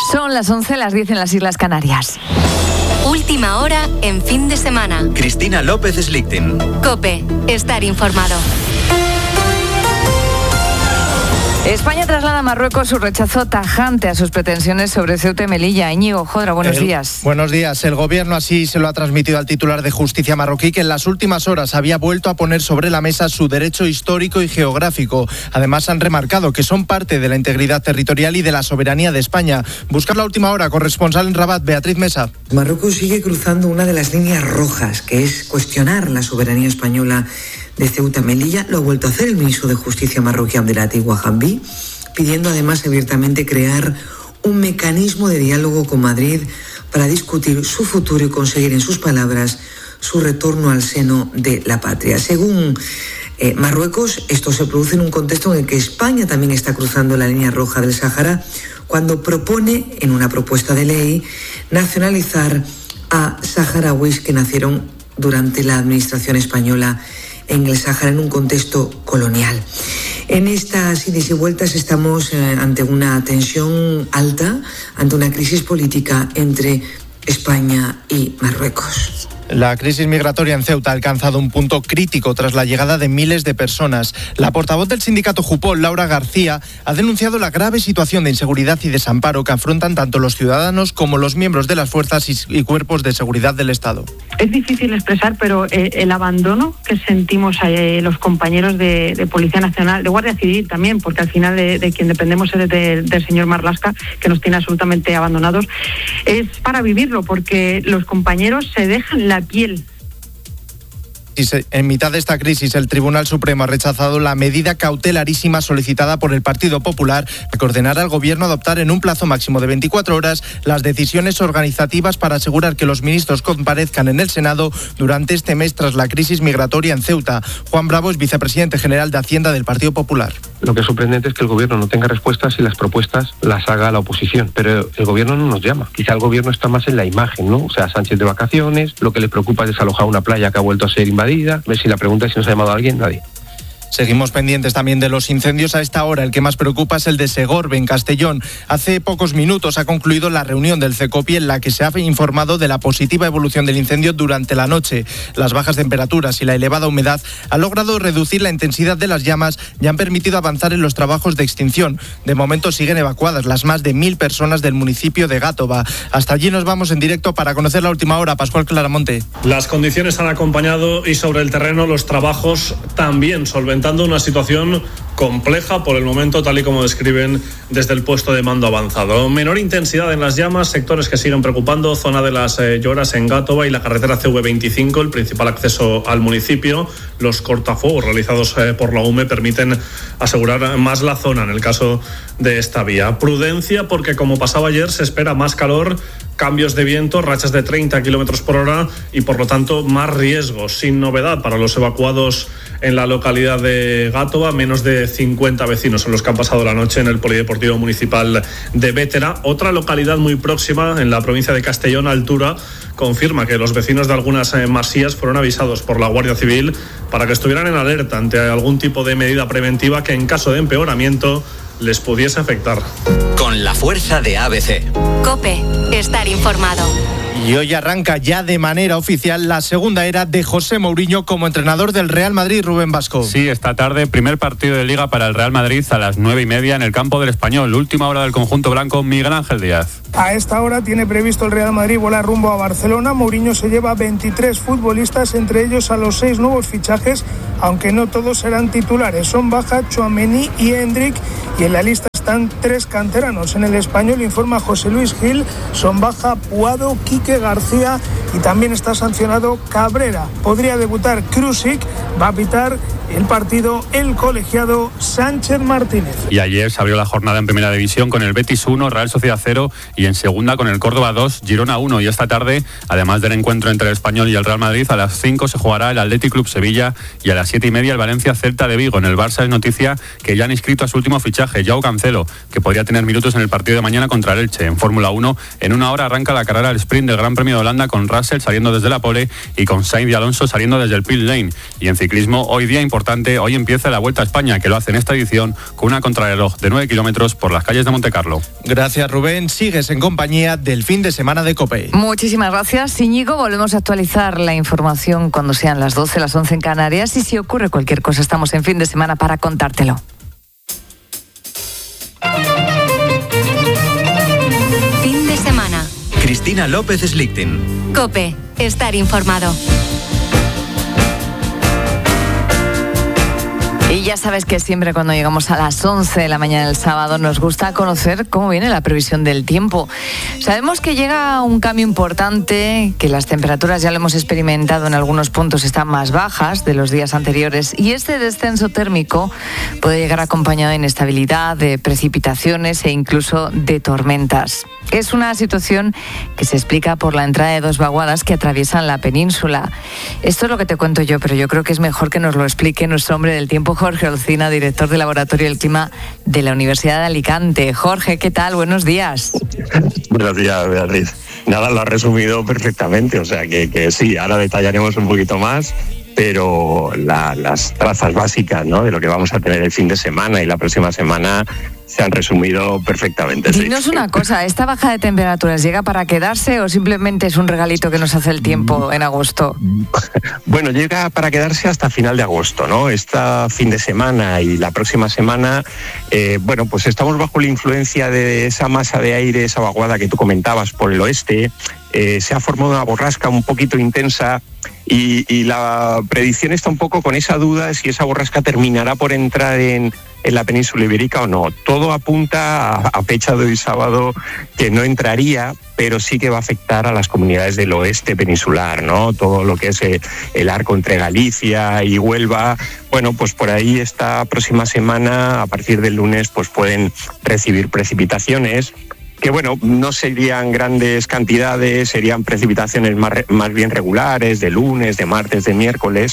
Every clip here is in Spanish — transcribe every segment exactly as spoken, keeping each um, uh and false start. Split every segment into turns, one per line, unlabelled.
Son las once, las diez en las Islas Canarias.
Última hora en fin de semana.
Cristina López Slichting.
COPE. Estar informado.
España traslada a Marruecos su rechazo tajante a sus pretensiones sobre Ceuta y Melilla. Íñigo Jodra, buenos
el,
días.
Buenos días. El gobierno así se lo ha transmitido al titular de Justicia marroquí, que en las últimas horas había vuelto a poner sobre la mesa su derecho histórico y geográfico. Además, han remarcado que son parte de la integridad territorial y de la soberanía de España. Buscar la última hora, corresponsal en Rabat, Beatriz Mesa.
Marruecos sigue cruzando una de las líneas rojas, que es cuestionar la soberanía española de Ceuta y Melilla. Lo ha vuelto a hacer el ministro de Justicia marroquí, Abdelati Ouahabi, pidiendo además abiertamente crear un mecanismo de diálogo con Madrid para discutir su futuro y conseguir, en sus palabras, su retorno al seno de la patria. Según eh, Marruecos, esto se produce en un contexto en el que España también está cruzando la línea roja del Sáhara, cuando propone, en una propuesta de ley, nacionalizar a saharauis que nacieron durante la administración española en el Sáhara, en un contexto colonial. En estas idas y vueltas estamos eh, ante una tensión alta, ante una crisis política entre España y Marruecos.
La crisis migratoria en Ceuta ha alcanzado un punto crítico tras la llegada de miles de personas. La portavoz del sindicato Jupol, Laura García, ha denunciado la grave situación de inseguridad y desamparo que afrontan tanto los ciudadanos como los miembros de las fuerzas y cuerpos de seguridad del Estado.
Es difícil expresar, pero eh, el abandono que sentimos eh, los compañeros de, de Policía Nacional, de Guardia Civil también, porque al final de, de quien dependemos es de, de, del señor Marlaska, que nos tiene absolutamente abandonados, es para vivirlo, porque los compañeros se dejan la piel.
En mitad de esta crisis, el Tribunal Supremo ha rechazado la medida cautelarísima solicitada por el Partido Popular que ordenara al Gobierno adoptar en un plazo máximo de veinticuatro horas las decisiones organizativas para asegurar que los ministros comparezcan en el Senado durante este mes tras la crisis migratoria en Ceuta. Juan Bravo es vicepresidente general de Hacienda del Partido Popular.
Lo que es sorprendente es que el Gobierno no tenga respuestas y las propuestas las haga la oposición, pero el Gobierno no nos llama. Quizá el Gobierno está más en la imagen, ¿no? O sea, Sánchez de vacaciones, lo que le preocupa es desalojar una playa que ha vuelto a ser invadida. A ver si la pregunta es si nos ha llamado a alguien, nadie.
Seguimos pendientes también de los incendios a esta hora. El que más preocupa es el de Segorbe, en Castellón. Hace pocos minutos ha concluido la reunión del CECOPI en la que se ha informado de la positiva evolución del incendio durante la noche. Las bajas temperaturas y la elevada humedad han logrado reducir la intensidad de las llamas y han permitido avanzar en los trabajos de extinción. De momento siguen evacuadas las más de mil personas del municipio de Gátova. Hasta allí nos vamos en directo para conocer la última hora. Pascual Claramonte.
Las condiciones han acompañado y sobre el terreno los trabajos también solventando una situación compleja por el momento, tal y como describen desde el puesto de mando avanzado. Menor intensidad en las llamas, sectores que siguen preocupando, zona de las eh, Lloras en Gátova y la carretera C V veinticinco, el principal acceso al municipio. Los cortafuegos realizados eh, por la U M E permiten asegurar más la zona en el caso de esta vía. Prudencia porque, como pasaba ayer, se espera más calor, cambios de viento, rachas de treinta kilómetros por hora y por lo tanto más riesgos. Sin novedad para los evacuados en la localidad de Gátova, menos de cincuenta vecinos son los que han pasado la noche en el Polideportivo Municipal de Bétera. Otra localidad muy próxima en la provincia de Castellón, Altura, confirma que los vecinos de algunas eh, masías fueron avisados por la Guardia Civil para que estuvieran en alerta ante algún tipo de medida preventiva que en caso de empeoramiento les pudiese afectar.
Con la fuerza de A B C.
COPE. Estar informado.
Y hoy arranca ya de manera oficial la segunda era de José Mourinho como entrenador del Real Madrid. Rubén Vasco.
Sí, esta tarde, primer partido de Liga para el Real Madrid a las nueve y media en el campo del Español. Última hora del conjunto blanco, Miguel Ángel Díaz.
A esta hora tiene previsto el Real Madrid volar rumbo a Barcelona. Mourinho se lleva veintitrés futbolistas, entre ellos a los seis nuevos fichajes, aunque no todos serán titulares. Son baja Tchouaméni y Hendrik, y en la lista están tres canteranos. En el Español, informa José Luis Gil, son baja Puado, Quique García y también está sancionado Cabrera. Podría debutar Krusik, va a pitar el partido el colegiado Sánchez Martínez.
Y ayer se abrió la jornada en Primera División con el Betis uno, Real Sociedad cero, y en Segunda con el Córdoba dos, Girona uno. Y esta tarde, además del encuentro entre el Español y el Real Madrid, a las cinco se jugará el Athletic Club Sevilla y a las siete y media el Valencia Celta de Vigo. En el Barça es noticia que ya han inscrito a su último fichaje, Joao Cancelo, que podría tener minutos en el partido de mañana contra el Elche. En Fórmula uno, en una hora arranca la carrera al sprint del Gran Premio de Holanda con Russell saliendo desde la pole y con Sainz y Alonso saliendo desde el pit lane. Y en ciclismo, hoy día importante importante, hoy empieza la Vuelta a España, que lo hace en esta edición con una contrarreloj de nueve kilómetros por las calles de Montecarlo.
Gracias, Rubén. Sigues en compañía del fin de semana de COPE.
Muchísimas gracias, Íñigo. Volvemos a actualizar la información cuando sean las doce, las once en Canarias, y si ocurre cualquier cosa, estamos en fin de semana para contártelo.
Fin de semana.
Cristina López Slichting.
COPE. Estar informado.
Y ya sabes que siempre cuando llegamos a las once de la mañana del sábado nos gusta conocer cómo viene la previsión del tiempo. Sabemos que llega un cambio importante, que las temperaturas ya lo hemos experimentado en algunos puntos, están más bajas de los días anteriores, y este descenso térmico puede llegar acompañado de inestabilidad, de precipitaciones e incluso de tormentas. Es una situación que se explica por la entrada de dos vaguadas que atraviesan la península. Esto es lo que te cuento yo, pero yo creo que es mejor que nos lo explique nuestro hombre del tiempo, Jorge Olcina, director del Laboratorio del Clima de la Universidad de Alicante. Jorge, ¿qué tal? Buenos días.
Buenos días, Beatriz. Nada, lo has resumido perfectamente, o sea que, que sí, ahora detallaremos un poquito más, pero la, las trazas básicas, ¿no?, de lo que vamos a tener el fin de semana y la próxima semana se han resumido perfectamente.
Dinos
sí.
una cosa, ¿esta baja de temperaturas llega para quedarse o simplemente es un regalito que nos hace el tiempo en agosto?
Bueno, llega para quedarse hasta final de agosto, ¿no? Este fin de semana y la próxima semana, eh, bueno, pues estamos bajo la influencia de esa masa de aire, esa vaguada que tú comentabas por el oeste. Eh, se ha formado una borrasca un poquito intensa y, y la predicción está un poco con esa duda si esa borrasca terminará por entrar en, en la península ibérica o no. Todo apunta a, a fecha de hoy sábado que no entraría, pero sí que va a afectar a las comunidades del oeste peninsular, ¿no? Todo lo que es el, el arco entre Galicia y Huelva. Bueno, pues por ahí esta próxima semana, a partir del lunes, pues pueden recibir precipitaciones que, bueno, no serían grandes cantidades, serían precipitaciones más, más bien regulares, de lunes, de martes, de miércoles,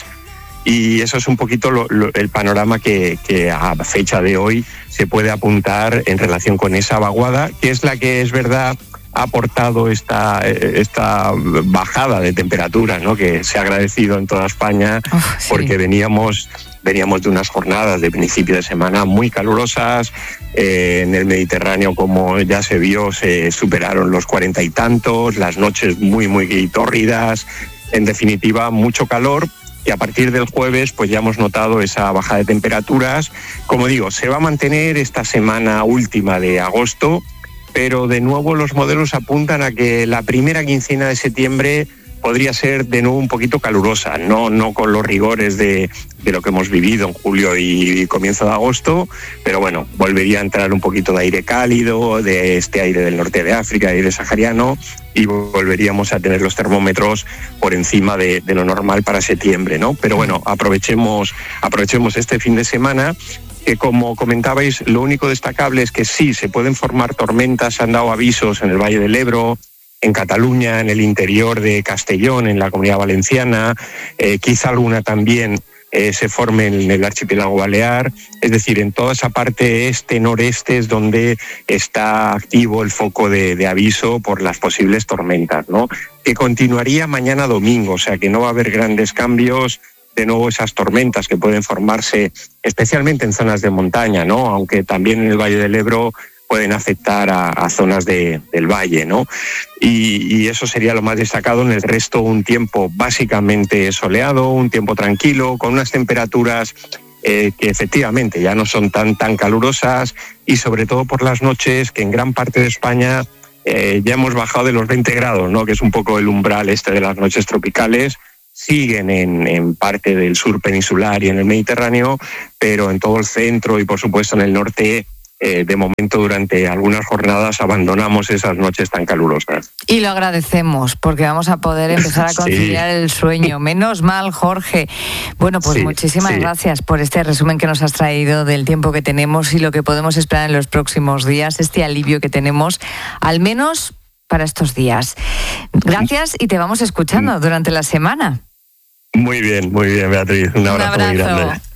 y eso es un poquito lo, lo, el panorama que, que a fecha de hoy se puede apuntar en relación con esa vaguada, que es la que, es verdad, ha aportado esta, esta bajada de temperatura, ¿no?, que se ha agradecido en toda España, oh, sí. porque veníamos... Veníamos de unas jornadas de principio de semana muy calurosas. Eh, en el Mediterráneo, como ya se vio, se superaron los cuarenta y tantos, las noches muy, muy tórridas. En definitiva, mucho calor. Y a partir del jueves, pues ya hemos notado esa baja de temperaturas. Como digo, se va a mantener esta semana última de agosto, pero de nuevo los modelos apuntan a que la primera quincena de septiembre podría ser de nuevo un poquito calurosa, no, no con los rigores de, de lo que hemos vivido en julio y, y comienzo de agosto, pero bueno, volvería a entrar un poquito de aire cálido, de este aire del norte de África, aire sahariano, y volveríamos a tener los termómetros por encima de, de lo normal para septiembre, ¿no? Pero bueno, aprovechemos, aprovechemos este fin de semana, que como comentabais, lo único destacable es que sí, se pueden formar tormentas, se han dado avisos en el Valle del Ebro, en Cataluña, en el interior de Castellón, en la Comunidad Valenciana, eh, quizá alguna también eh, se forme en el archipiélago balear, es decir, en toda esa parte este-noreste es donde está activo el foco de, de aviso por las posibles tormentas, ¿no?, que continuaría mañana domingo, o sea que no va a haber grandes cambios. De nuevo esas tormentas que pueden formarse especialmente en zonas de montaña, ¿no?, aunque también en el Valle del Ebro pueden afectar a, a zonas de, del valle, ¿no? Y, y eso sería lo más destacado. En el resto, un tiempo básicamente soleado, un tiempo tranquilo, con unas temperaturas eh, que efectivamente ya no son tan, tan calurosas, y sobre todo por las noches, que en gran parte de España eh, ya hemos bajado de los veinte grados, ¿no?, que es un poco el umbral este de las noches tropicales. Siguen en, en parte del sur peninsular y en el Mediterráneo, pero en todo el centro y por supuesto en el norte, Eh, de momento durante algunas jornadas abandonamos esas noches tan calurosas.
Y lo agradecemos porque vamos a poder empezar a conciliar sí. el sueño. Menos mal, Jorge. Bueno, pues sí, muchísimas sí. gracias por este resumen que nos has traído del tiempo que tenemos y lo que podemos esperar en los próximos días, este alivio que tenemos, al menos para estos días. Gracias y te vamos escuchando durante la semana.
Muy bien, muy bien, Beatriz. Un abrazo, Un abrazo. muy grande.